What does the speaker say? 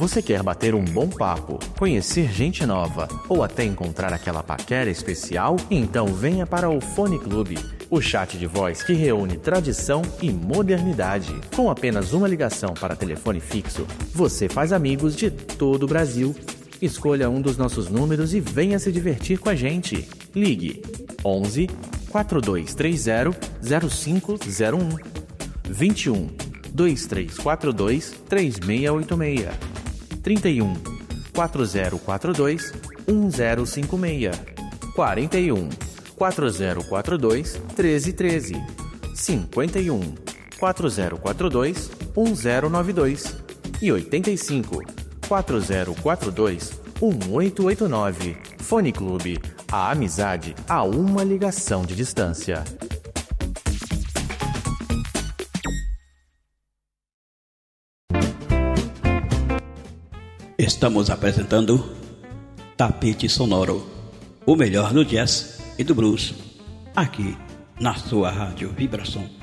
Você quer bater um bom papo, conhecer gente nova ou até encontrar aquela paquera especial? Então venha para o Fone Clube, o chat de voz que reúne tradição e modernidade. Com apenas uma ligação para telefone fixo, você faz amigos de todo o Brasil. Escolha um dos nossos números e venha se divertir com a gente. Ligue 11 4230 0501 21 2342 3686 31 4042 1056 41 4042 1313 51 4042 1092 e 85 4042 1889. Fone Clube, a amizade a uma ligação de distância. Estamos apresentando Tapete Sonoro, o melhor do jazz e do blues, aqui na sua Rádio Vibração.